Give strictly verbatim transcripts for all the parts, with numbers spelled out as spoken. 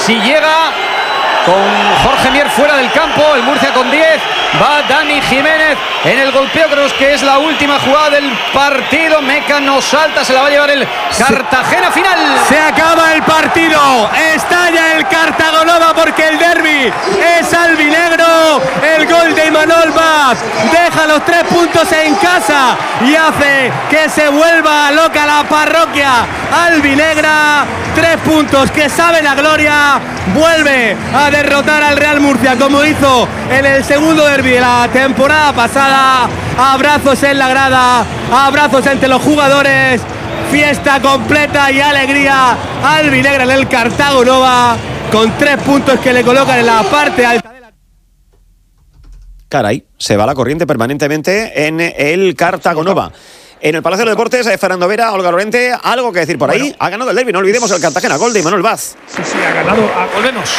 si llega con Jorge Mier fuera del campo, el Murcia con diez, va Dani Jiménez en el golpeo, creo que es la última jugada del partido. Meca no salta, se la va a llevar el Cartagena final. Se acaba el partido, estalla el Cartagonova porque el derbi es albinegro. El gol de Imanol Vaz deja los tres puntos en casa y hace que se vuelva loca la parroquia albinegra. Tres puntos que saben a gloria. Vuelve a derrotar al Real Murcia como hizo en el segundo derbi de la temporada pasada. Abrazos en la grada, abrazos entre los jugadores, fiesta completa y alegría albinegra en el Cartagonova, con tres puntos que le colocan en la parte alta de la... Caray, se va la corriente permanentemente en el Cartagonova. En el Palacio de los Deportes, Fernando Vera, Olga Lorente, algo que decir por ahí. Bueno, ha ganado el derbi, no olvidemos el Cartagena, gol de Imanol Vaz. Sí, sí, ha ganado. Ah, volvemos.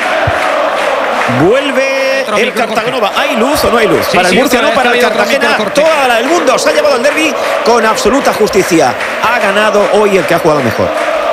Vuelve el Cartagonova. ¿Hay luz o no hay luz? Sí, para sí, el Murcia, no, para el Cartagena. Toda la del mundo se ha llevado el derbi con absoluta justicia. Ha ganado hoy el que ha jugado mejor.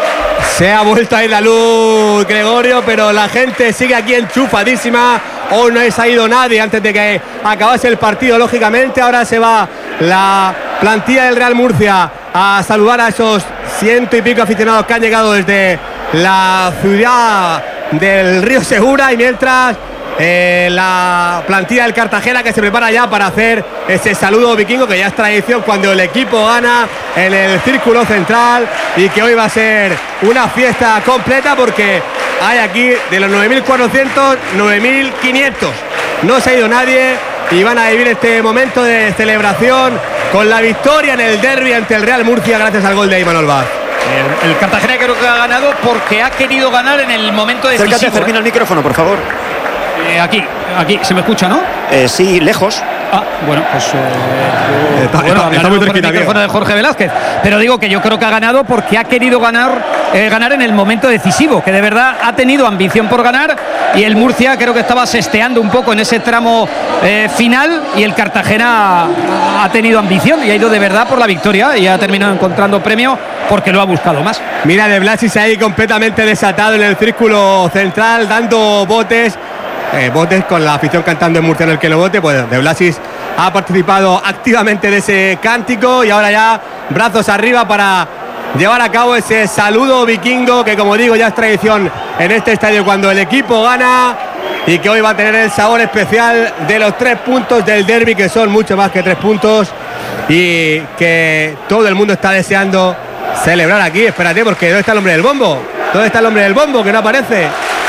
Se ha vuelto a ir la luz, Gregorio, pero la gente sigue aquí enchufadísima. Hoy no ha ido nadie antes de que acabase el partido, lógicamente. Ahora se va la plantilla del Real Murcia a saludar a esos ciento y pico aficionados que han llegado desde la ciudad del Río Segura, y mientras eh, la plantilla del Cartagena que se prepara ya para hacer ese saludo vikingo que ya es tradición cuando el equipo gana en el círculo central, y que hoy va a ser una fiesta completa porque hay aquí de los nueve mil cuatrocientos, nueve mil quinientos. No se ha ido nadie y van a vivir este momento de celebración con la victoria en el derbi ante el Real Murcia gracias al gol de Imanol Vaz. El, el Cartagena creo que ha ganado porque ha querido ganar en el momento decisivo. Acércate, Fermín, al micrófono, por favor. Eh, aquí, aquí, se me escucha, ¿no? Eh, sí, lejos. Ah, bueno, pues eh, está, bueno, está, está muy por el micrófono de Jorge Velázquez. Pero digo que yo creo que ha ganado porque ha querido ganar, eh, ganar en el momento decisivo, que de verdad ha tenido ambición por ganar, y el Murcia creo que estaba sesteando un poco en ese tramo eh, final, y el Cartagena ha, ha tenido ambición y ha ido de verdad por la victoria y ha terminado encontrando premio porque lo ha buscado más. Mira, De Blasis ahí completamente desatado en el círculo central, dando botes. Eh, botes con la afición cantando en murciano el que lo vote. Pues De Blasis ha participado activamente de ese cántico y ahora ya brazos arriba para llevar a cabo ese saludo vikingo que, como digo, ya es tradición en este estadio cuando el equipo gana, y que hoy va a tener el sabor especial de los tres puntos del derbi, que son mucho más que tres puntos y que todo el mundo está deseando celebrar aquí. Espérate, porque ¿dónde está el hombre del bombo? ¿Dónde está el hombre del bombo que no aparece?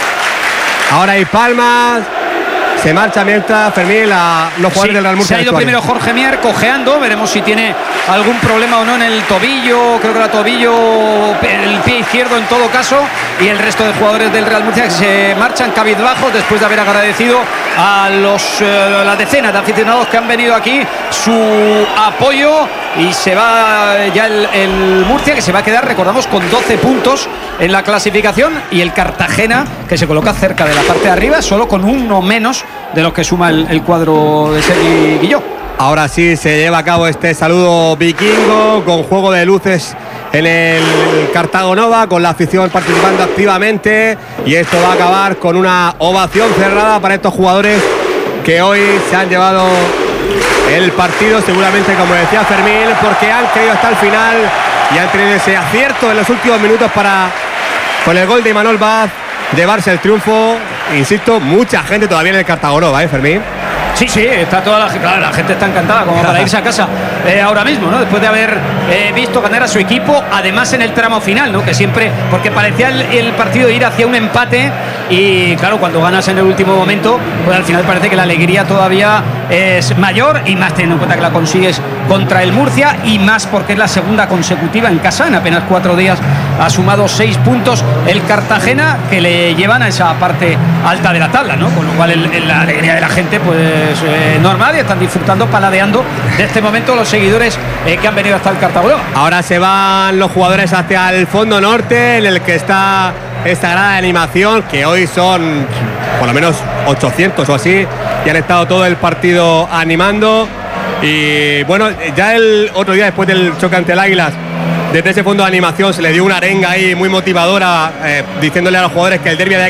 Ahora hay palmas. Se marcha mientras Fermín, la, los jugadores sí, del Real Murcia. Se ha ido primero Jorge Mier cojeando, veremos si tiene algún problema o no en el tobillo, creo que era tobillo, el pie izquierdo en todo caso, y el resto de jugadores del Real Murcia que se marchan cabizbajos después de haber agradecido a los eh, las decenas de aficionados que han venido aquí su apoyo, y se va ya el, el Murcia, que se va a quedar, recordamos, con doce puntos en la clasificación, y el Cartagena, que se coloca cerca de la parte de arriba, solo con uno menos de los que suma el, el cuadro de Sergi Guilló. Ahora sí se lleva a cabo este saludo vikingo con juego de luces en el Cartagonova, con la afición participando activamente, y esto va a acabar con una ovación cerrada para estos jugadores que hoy se han llevado el partido, seguramente, como decía Fermín, porque han creído hasta el final y han tenido ese acierto en los últimos minutos para, con el gol de Imanol Vaz, llevarse el triunfo. Insisto, mucha gente todavía en el Cartagonova, ¿eh, Fermín? Sí, sí, está toda la, claro, la gente está encantada como para irse a casa eh, ahora mismo, ¿no? Después de haber eh, visto ganar a su equipo, además en el tramo final, ¿no? Que siempre, porque parecía el, el partido ir hacia un empate, y claro, cuando ganas en el último momento, pues al final parece que la alegría todavía es mayor, y más teniendo en cuenta que la consigues contra el Murcia, y más porque es la segunda consecutiva en casa, en apenas cuatro días ha sumado seis puntos el Cartagena, que le llevan a esa parte alta de la tabla, ¿no? Con lo cual el, el, la alegría de la gente, pues eh, normal, y están disfrutando, paladeando de este momento los seguidores eh, que han venido hasta el Cartagonova. Ahora se van los jugadores hacia el fondo norte, en el que está esta grada de animación, que hoy son por lo menos ochocientos o así, y han estado todo el partido animando. Y bueno, ya el otro día, después del choque ante el Águilas, desde ese fondo de animación se le dio una arenga ahí muy motivadora, eh, diciéndole a los jugadores que el derbi de